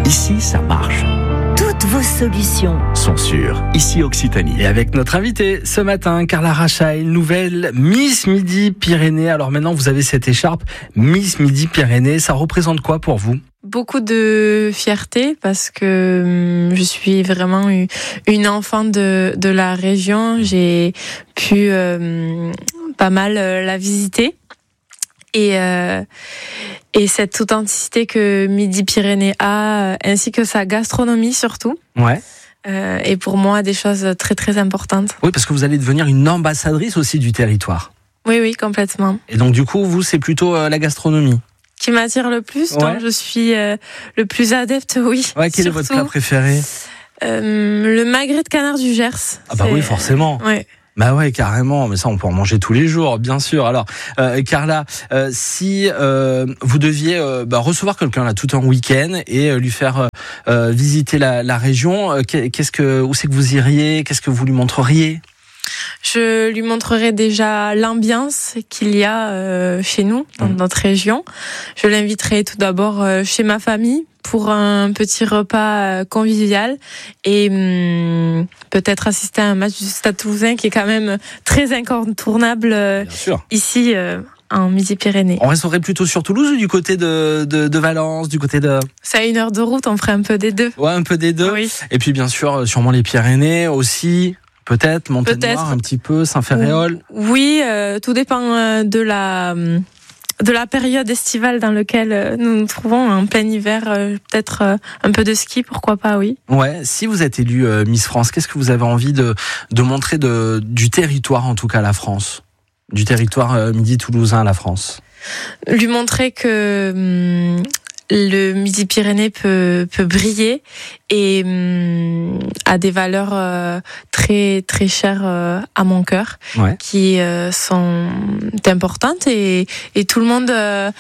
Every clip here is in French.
Ici, ça marche. Toutes vos solutions Sont sûres. Ici, Occitanie. Et avec notre invitée ce matin, Carla Rachaï, nouvelle Miss Midi-Pyrénées. Alors maintenant, vous avez cette écharpe Miss Midi-Pyrénées. Ça représente quoi pour vous ? Beaucoup de fierté parce que je suis vraiment une enfant de la région. J'ai pu pas mal la visiter. Et cette authenticité que Midi-Pyrénées a, ainsi que sa gastronomie surtout, Ouais. est pour moi des choses très très importantes. Oui, parce que vous allez devenir une ambassadrice aussi du territoire. Oui, complètement. Et donc du coup, vous, c'est plutôt la gastronomie. Qui m'attire le plus, Ouais. dont je suis le plus adepte, oui. Ouais, quel est votre plat préféré ? Le magret de canard du Gers. Ah bah oui, forcément. Ouais. Bah ouais, carrément, mais ça on peut en manger tous les jours, bien sûr. Alors, Carla, si vous deviez recevoir quelqu'un là tout un week-end et lui faire visiter la région, où c'est que vous iriez ? Qu'est-ce que vous lui montreriez ? Je lui montrerai déjà l'ambiance qu'il y a chez nous, dans notre région. Je l'inviterai tout d'abord chez ma famille pour un petit repas convivial et peut-être assister à un match du Stade Toulousain qui est quand même très incontournable Bien sûr. ici en Midi-Pyrénées. On resterait plutôt sur Toulouse ou du côté de Valence, du côté de... C'est à 1 heure de route, on ferait un peu des deux. Ouais, un peu des deux. Oui. Et puis bien sûr, sûrement les Pyrénées aussi, peut-être, Montagne-Noire un petit peu, Saint-Ferréol. Oui, tout dépend de la période estivale dans laquelle nous nous trouvons, en plein hiver, peut-être un peu de ski, pourquoi pas, oui. Ouais, si vous êtes élue Miss France, qu'est-ce que vous avez envie de montrer du territoire, en tout cas, la France ? Du territoire midi-toulousain, la France ? Lui montrer que le Midi-Pyrénées peut briller et a des valeurs très très chères à mon cœur, Ouais. qui sont importantes et tout le monde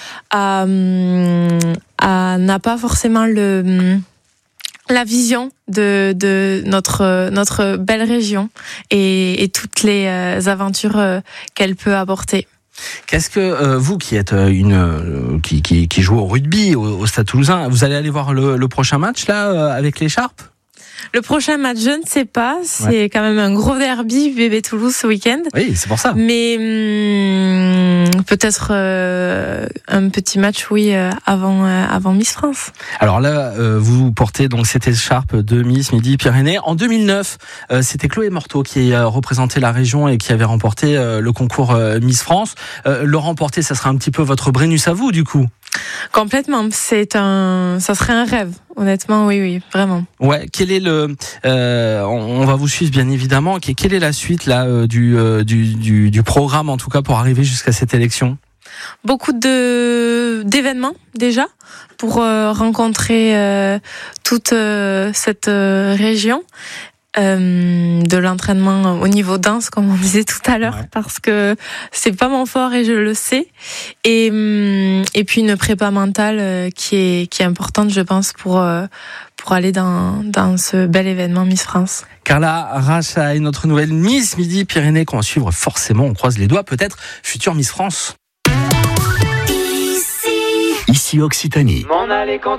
n'a pas forcément la vision de notre belle région et toutes les aventures qu'elle peut apporter. Qu'est-ce que vous qui êtes qui joue au rugby au Stade Toulousain, vous allez aller voir le prochain match là avec l'écharpe ? Le prochain match, je ne sais pas. C'est quand même un gros derby, bébé Toulouse ce week-end. Oui, c'est pour ça. Mais peut-être un petit match, oui, avant Miss France. Alors là, vous portez donc cette écharpe de Miss Midi-Pyrénées. En 2009, c'était Chloé Morteau qui représentait la région et qui avait remporté le concours Miss France. Le remporter, ça sera un petit peu votre Brennus à vous, du coup. Complètement. Ça serait un rêve. Honnêtement, oui, vraiment. Ouais. Quel est on va vous suivre bien évidemment. Quelle est la suite là du programme en tout cas pour arriver jusqu'à cette élection ? Beaucoup d'événements déjà pour rencontrer toute cette région. De l'entraînement au niveau danse, comme on disait tout à l'heure, parce que c'est pas mon fort et je le sais. Et puis une prépa mentale qui est importante, je pense, pour aller dans ce bel événement Miss France. Carla Rachaï, notre nouvelle Miss Midi-Pyrénées qu'on va suivre forcément, on croise les doigts, peut-être future Miss France. Ici, Occitanie.